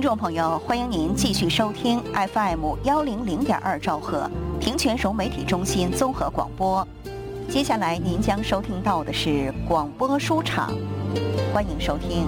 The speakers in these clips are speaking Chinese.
众朋友，欢迎您继续收听 FM100.2兆赫平泉省媒体中心综合广播。接下来您将收听到的是广播书场，欢迎收听。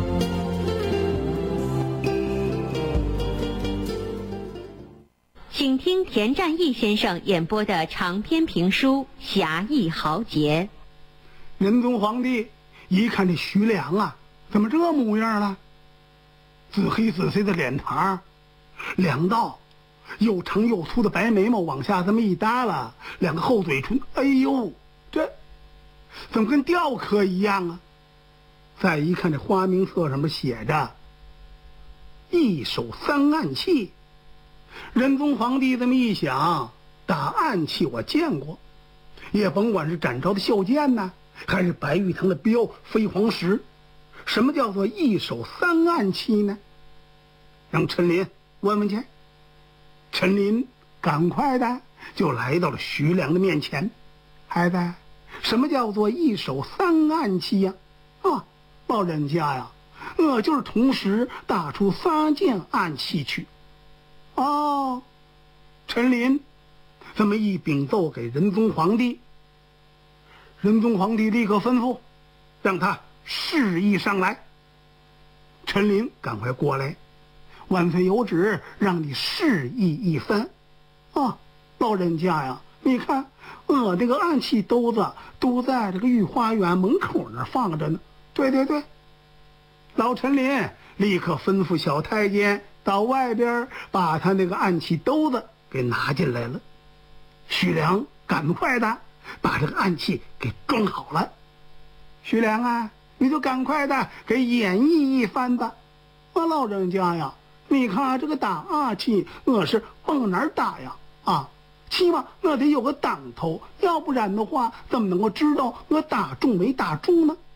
请听田占义先生演播的长篇评书《侠义豪杰》。 仁宗皇帝一看这徐良啊，怎么这模样了？紫黑紫黑的脸庞，两道又长又粗的白眉毛往下这么一耷拉，两个厚嘴唇，哎呦，这怎么跟雕刻一样啊？再一看这花名册上面写着一手三暗器。仁宗皇帝这么一想，打暗器我见过，也甭管是展昭的袖剑呢，还是白玉堂的镖飞黄石，什么叫做一手三暗器呢？让陈琳问问去。陈琳赶快的就来到了徐良的面前。孩子，什么叫做一手三暗器呀？老人家呀，我就是同时打出3件暗器去。哦，陈琳这么一禀奏给仁宗皇帝，仁宗皇帝立刻吩咐让他示意上来。陈琳赶快过来，万岁有旨，让你示意一番。老人家呀，你看我这个暗器兜子都在这个御花园门口那儿放着呢。对，老陈琳立刻吩咐小太监到外边把他那个暗器兜子给拿进来了。徐良赶快的把这个暗器给装好了。徐良啊，你就赶快的给演绎一番吧。老人家呀，你看这个打暗器我是往哪儿打呀？起码我得有个当头，要不然的话怎么能够知道我打中没打中呢？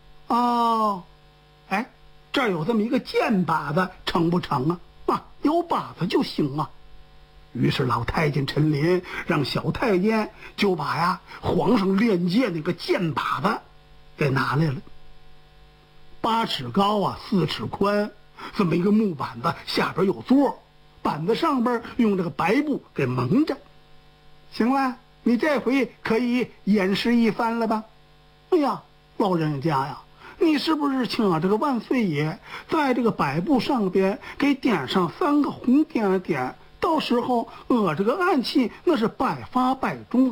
这儿有这么一个箭靶子，成不成啊？有靶子就行啊。于是老太监陈琳让小太监就把皇上练剑那个箭靶子给拿来了。8尺高4尺宽，这么一个木板子，下边有座，板子上边用这个白布给蒙着。行了，你这回可以演示一番了吧？哎呀，老人家呀，你是不是请这个万岁爷在这个白布上边给点上3个红点点，到时候我这个暗器那是百发百中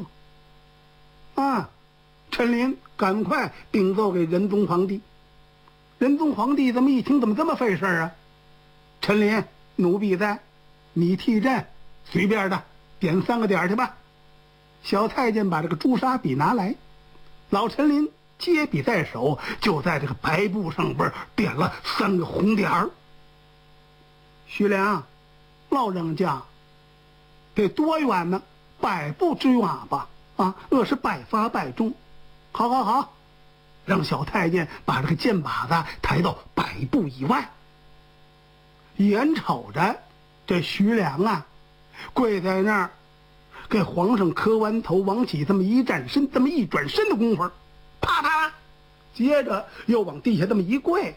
陈琳赶快禀奏给仁宗皇帝。仁宗皇帝这么一听，怎么这么费事啊？陈琳，奴婢在，你替朕随便的点3个点去吧。小太监把这个朱砂笔拿来，老陈琳接笔在手，就在这个白布上边点了3个红点儿。徐良，老人家，得多远呢？100步之远吧？我是百发百中。好，让小太监把这个箭靶子抬到100步以外。眼瞅着这徐良跪在那儿给皇上磕完头，往起这么一转身的功夫，啪啪，接着又往地下这么一跪。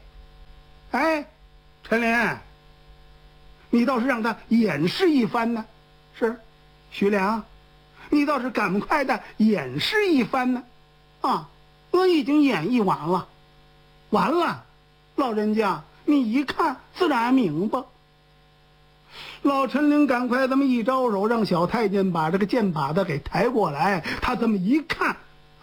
陈琳，你倒是让他演示一番呢。是，徐良，你倒是赶快的演示一番呢。我已经演绎完了。完了，老人家，你一看自然明白。老陈琳赶快这么一招手，让小太监把这个箭靶子给抬过来。他这么一看，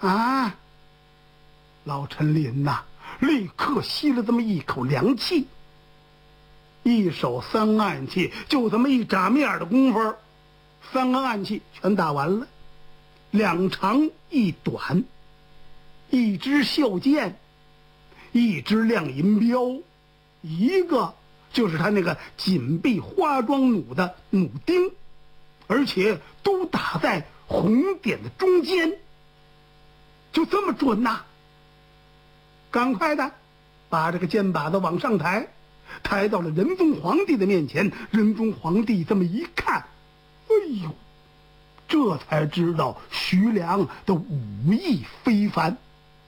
老陈琳立刻吸了这么一口凉气。一手3暗器，就这么一眨面的功夫，3个暗器全打完了。2长1短，1支袖剑，1支亮银镖，一个就是他那个紧闭花桩弩的弩钉，而且都打在红点的中间，就这么准赶快的把这个箭靶子往上抬，抬到了仁宗皇帝的面前。仁宗皇帝这么一看，这才知道徐良的武艺非凡，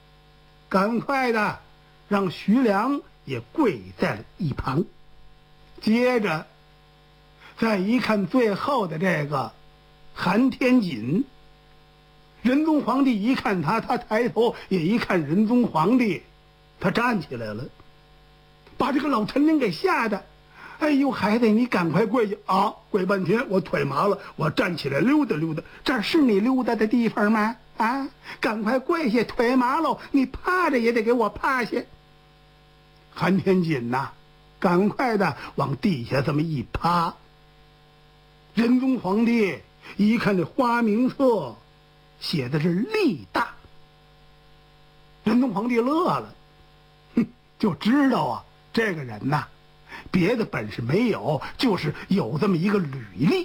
赶快的让徐良也跪在了一旁。 接着再一看最后的这个韩天锦，仁宗皇帝一看他抬头也一看仁宗皇帝，他站起来了，把这个老陈琳给吓得，哎呦，孩子，你赶快跪下啊！跪半天，我腿麻了，我站起来溜达溜达。这是你溜达的地方吗？啊，赶快跪下，腿麻了，你趴着也得给我趴下。韩天锦呐，赶快的往地下这么一趴。仁宗皇帝一看这花名册，写的是力大。仁宗皇帝乐了，就知道啊，这个人呐，别的本事没有，就是有这么一个履历。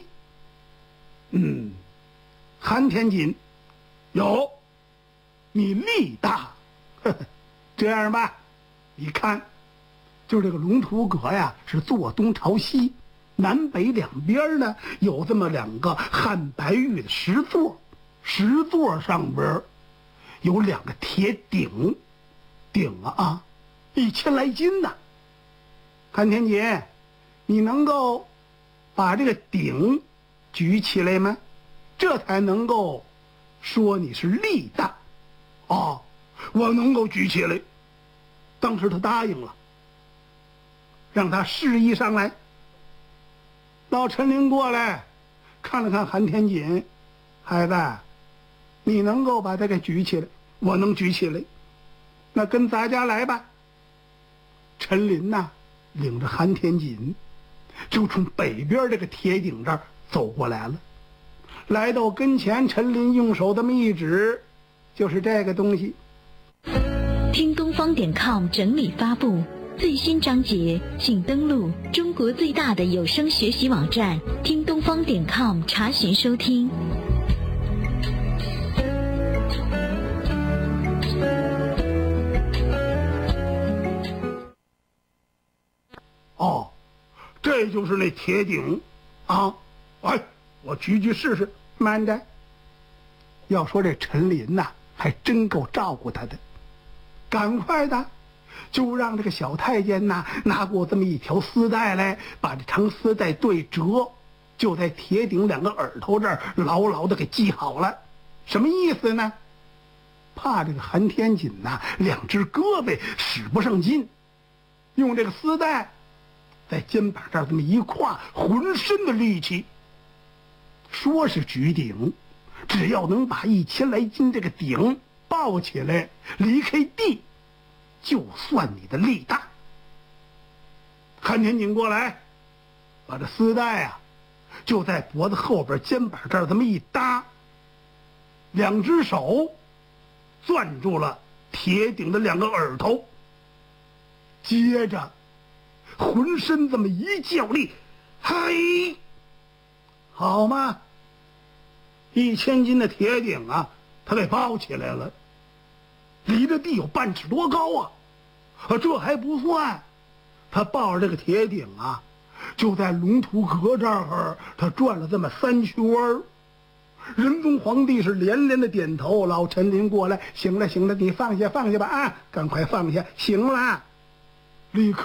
韩天锦，有，你力大，这样吧，你看，就这个龙图阁呀，是坐东朝西，南北两边呢有这么两个汉白玉的石座，石座上边有两个铁鼎，鼎啊，1000来斤呢。韩天锦，你能够把这个鼎举起来吗？这才能够说你是力大。哦，我能够举起来。当时他答应了，让他示意上来。老陈琳过来看了看韩天锦，孩子，你能够把它给举起来？我能举起来。那跟咱家来吧。陈琳呐，领着韩天锦就从北边这个铁鼎这儿走过来了，来到跟前，陈琳用手这么一指，就是这个东西。 听东方.com 整理发布最新章节，请登录中国最大的有声学习网站听东方.com查询收听。 哦，这就是那铁鼎啊！哎，我举试试。慢着，要说这陈琳呐，还真够照顾他的。赶快的，就让这个小太监呐拿过这么一条丝带来，把这长丝带对折，就在铁鼎两个耳朵这儿牢牢的给系好了。什么意思呢？怕这个韩天锦呐两只胳膊使不上劲，用这个丝带在肩膀这儿这么一挎，浑身的力气。说是举鼎，只要能把1000来斤这个鼎抱起来离开地，就算你的力大。韩天锦过来，把这丝带啊就在脖子后边肩膀这儿这么一搭，两只手攥住了铁鼎的两个耳朵，接着浑身这么一较力，嘿，好嘛，1000斤的铁鼎啊，他给抱起来了，离着地有半尺多高啊！这还不算，他抱着这个铁鼎啊，就在龙图阁这儿，他转了这么3圈。仁宗皇帝是连连的点头，老陈琳过来，行了行了，你放下吧啊，赶快放下，行了，立刻